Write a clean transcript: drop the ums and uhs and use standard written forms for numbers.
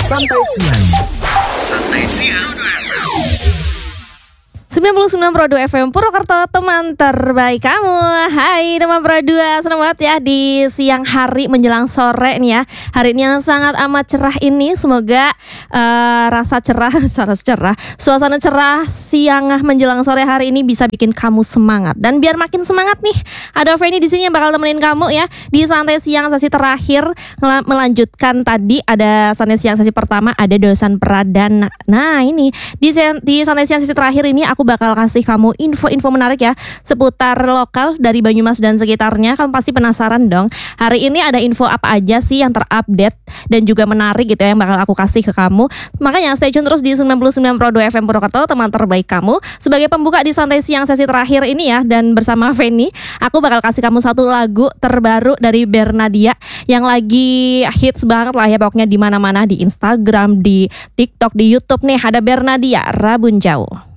Santai Siang. Santai Siang. 99,2 FM Purwokerto, teman terbaik kamu. Hai teman Pro 2, senang banget ya di siang hari menjelang sore nih ya. Hari ini yang sangat amat cerah ini, semoga suasana cerah siang menjelang sore hari ini bisa bikin kamu semangat. Dan biar makin semangat nih, ada Feni di sini yang bakal temenin kamu ya di Santai Siang sesi terakhir. Melanjutkan tadi ada Santai Siang sesi pertama, ada dosen pradana. Nah ini di Santai Siang sesi terakhir ini aku bakal kasih kamu info-info menarik ya seputar lokal dari Banyumas dan sekitarnya. Kamu pasti penasaran dong. Hari ini ada info apa aja sih yang terupdate dan juga menarik gitu ya yang bakal aku kasih ke kamu. Makanya stay tune terus di 99,2 FM Purwokerto, teman terbaik kamu. Sebagai pembuka di Santai Siang sesi terakhir ini ya, dan bersama Feni, aku bakal kasih kamu satu lagu terbaru dari Bernadia yang lagi hits banget lah ya pokoknya di mana-mana, di Instagram, di TikTok, di YouTube nih. Ada Bernadia, Rabun Jauh.